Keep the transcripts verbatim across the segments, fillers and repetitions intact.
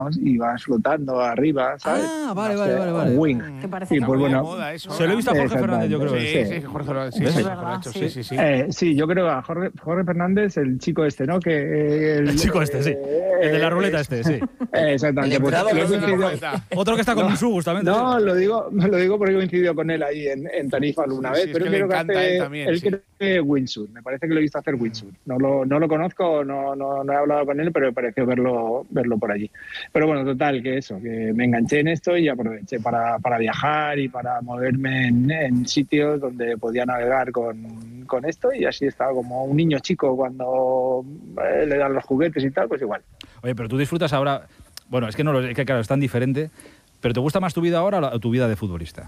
y vas flotando arriba, ¿sabes? Ah, vale, No vale, sé, vale, vale. Wing. Que parece Y que pues está muy bueno, de moda eso, se lo he visto a Jorge Fernández, yo creo. Sí, Sí. sí, Jorge lo, sí, ¿Ves? sí, Es Jorge lo ha hecho, sí, sí, sí. Eh, sí, yo creo a Jorge, Jorge Fernández, el chico este, ¿no? Que eh, El chico este, sí. El de la ruleta este, sí. Eh, exactamente. El Pues, entrenador lo he de la coincidido- ruleta. Otro que está con No, un su, justamente. No, sí. lo digo, lo digo porque he coincidido con él ahí en, en Tarifa alguna Sí, vez, sí, es pero que le creo que encanta hace, él también, él sí. creo que windsurf, me parece que lo he visto hacer windsurf. No lo, no lo conozco, no, no, no he hablado con él, pero me pareció verlo, verlo por allí. Pero bueno, total, que eso, que me enganché en esto y aproveché para, para viajar y para moverme en, en sitios donde podía navegar con, con esto, y así estaba como un niño chico cuando eh, le dan los juguetes y tal, pues igual. Oye, pero tú disfrutas ahora... Bueno, es que no lo, es que claro, es tan diferente. ¿Pero te gusta más tu vida ahora o, la, o tu vida de futbolista?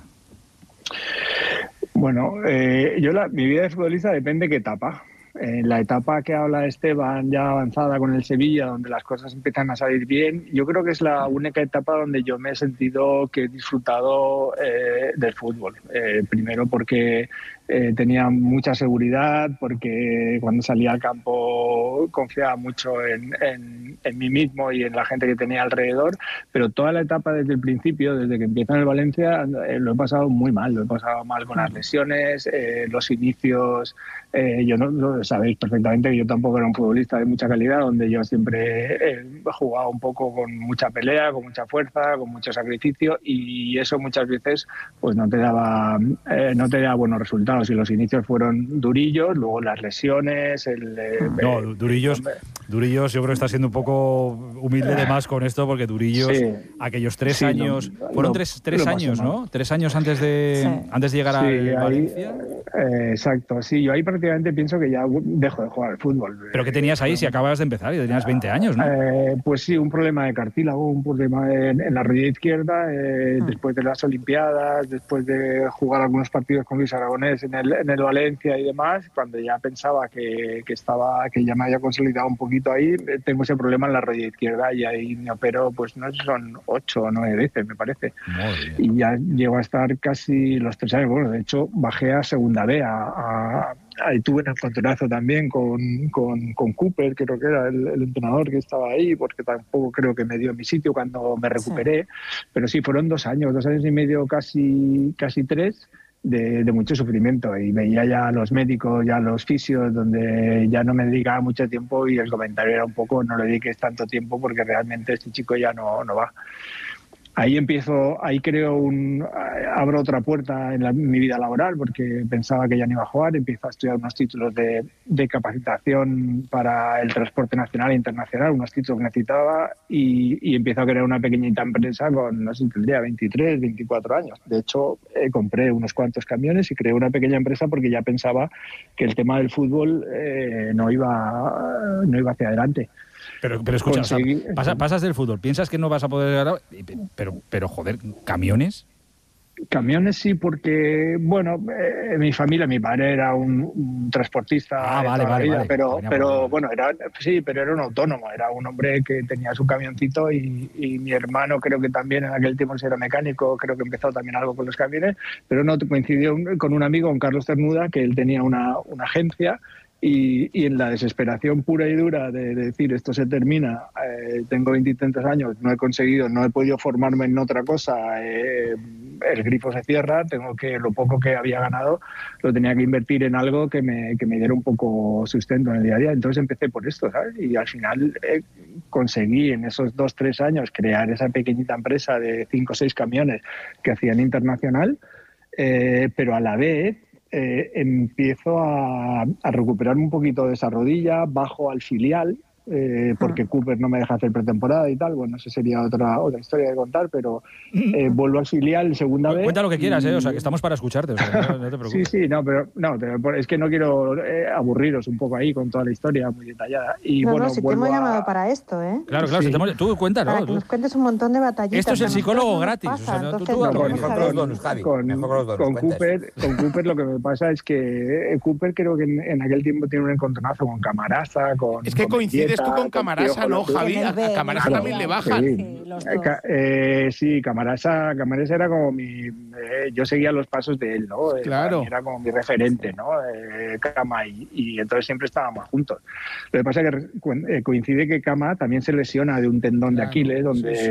Bueno, eh, yo la, mi vida de futbolista depende qué etapa. En la etapa que habla Esteban, ya avanzada con el Sevilla, donde las cosas empiezan a salir bien, yo creo que es la única etapa donde yo me he sentido que he disfrutado eh, del fútbol. Eh, primero porque eh, tenía mucha seguridad, porque cuando salía al campo confiaba mucho en, en, en mí mismo y en la gente que tenía alrededor, pero toda la etapa desde el principio, desde que empiezo en el Valencia, eh, lo he pasado muy mal. Lo he pasado mal con las lesiones, eh, los inicios. Eh, yo no, no sabéis perfectamente que yo tampoco era un futbolista de mucha calidad, donde yo siempre he jugado un poco con mucha pelea, con mucha fuerza, con mucho sacrificio, y eso muchas veces pues no te daba eh, no te daba buenos resultados, y los inicios fueron durillos, luego las lesiones, el, eh, No, eh, Durillos, Durillos yo creo que está siendo un poco humilde de más con esto, porque Durillos, Sí. aquellos tres Sí, años, no, fueron no, tres, tres lo pasé años, mal. ¿no? Tres años antes de, Sí. antes de llegar Sí, al ahí, Valencia. eh, exacto, sí, yo ahí prácticamente pienso que ya dejo de jugar al fútbol. ¿Pero qué tenías ahí si acababas de empezar y tenías veinte años, no? Eh, pues sí, un problema de cartílago, un problema en, en la rodilla izquierda, eh, Mm. después de las Olimpiadas, después de jugar algunos partidos con Luis Aragonés en el, en el Valencia y demás, cuando ya pensaba que, que estaba, que ya me había consolidado un poquito ahí, eh, tengo ese problema en la rodilla izquierda, y ahí me opero, pues no sé, son ocho o nueve veces, me parece. Madre mía. Y ya llego a estar casi los tres años. Bueno, de hecho, bajé a segunda B. A, a, ahí tuve un encontronazo también con, con, con Cooper, creo que era el, el entrenador que estaba ahí, porque tampoco creo que me dio mi sitio cuando me recuperé. Sí. Pero sí, fueron dos años, dos años y medio, casi, casi tres, de, de mucho sufrimiento. Y veía ya a los médicos, ya a los fisios, donde ya no me dedicaba mucho tiempo, y el comentario era un poco: no le dediques tanto tiempo porque realmente este chico ya no, no va. Ahí empiezo, ahí creo un, abro otra puerta en, la, en mi vida laboral, porque pensaba que ya no iba a jugar. Empiezo a estudiar unos títulos de, de capacitación para el transporte nacional e internacional, unos títulos que necesitaba, y, y empiezo a crear una pequeñita empresa con, no sé, tendría veintitrés, veinticuatro años. De hecho, eh, compré unos cuantos camiones y creé una pequeña empresa porque ya pensaba que el tema del fútbol eh, no iba, no iba hacia adelante. Pero, pero escucha, o sea, pasas, pasas del fútbol, piensas que no vas a poder ganar, pero, pero joder, ¿camiones? Camiones sí, porque, bueno, eh, mi familia, mi padre era un, un transportista. Ah, vale, vale, vida, vale. Pero, Venía pero por... bueno, era, sí, pero era un autónomo, era un hombre que tenía su camioncito, y, y mi hermano creo que también en aquel tiempo era mecánico, creo que empezó también algo con los camiones, pero no, coincidió con un amigo, con Carlos Ternuda, que él tenía una, una agencia. Y, y en la desesperación pura y dura de, de decir esto se termina, eh, tengo veintitantos años, no he conseguido, no he podido formarme en otra cosa, eh, el grifo se cierra, tengo que, lo poco que había ganado lo tenía que invertir en algo que me, que me diera un poco sustento en el día a día. Entonces empecé por esto, ¿sabes? Y al final eh, conseguí en esos dos, tres años crear esa pequeñita empresa de cinco o seis camiones que hacían internacional, eh, pero a la vez Eh, empiezo a, a recuperar un poquito de esa rodilla, bajo al filial, eh, porque Cooper no me deja hacer pretemporada y tal. Bueno, esa sería otra otra historia de contar, pero eh, vuelvo al filial segunda vez. Cuenta lo que quieras, y... ¿eh? O sea, que estamos para escucharte, o sea, no, no te preocupes. Sí, sí, no, pero no, es que no quiero eh, aburriros un poco ahí con toda la historia muy detallada. Y no, bueno, no, si te hemos a... llamado para esto, ¿eh? Claro, claro, sí. si te hemos... tú cuéntalo. Para que tú. nos cuentes un montón de batallitas. Esto es el psicólogo gratis. Pasa, O sea, entonces, tú, tú, no, con, mejor con, con los donos, Javi. con, Mejor con los donos, con cuenta Cooper, con Cooper lo que me pasa es que Cooper creo que en, en aquel tiempo tiene un encontronazo con Camarasa, con... Es que con coincides Mendieta, tú con Camarasa, ¿no, Javi? A, a Camarasa claro, también le bajan. Sí, Sí, los eh, dos. ca, eh, sí Camarasa, Camarasa era como mi... Eh, yo seguía los pasos de él, ¿no? Claro. Era como mi referente, ¿no? Eh, Cama, y, y entonces siempre estábamos juntos. Lo que pasa es que coincide que Cama también se lesiona de un tendón claro, de Aquiles, donde... Sí, sí.